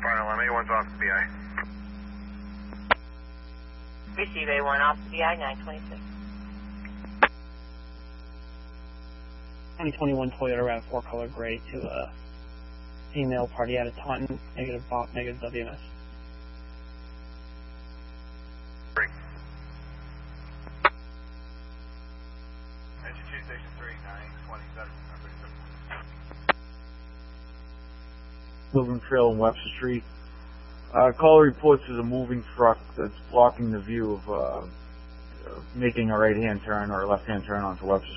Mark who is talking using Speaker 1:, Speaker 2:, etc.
Speaker 1: Final A1's off the BI.
Speaker 2: Receive A1 off the BI 926.
Speaker 3: 2021 Toyota RAV4 color gray to a female party out of Taunton, negative BOP, negative WMS.
Speaker 1: Engine 2, Station 3, 927.
Speaker 4: Moving trail on Webster Street. Caller reports there's a moving truck that's blocking the view of making a right-hand turn or a left-hand turn onto Webster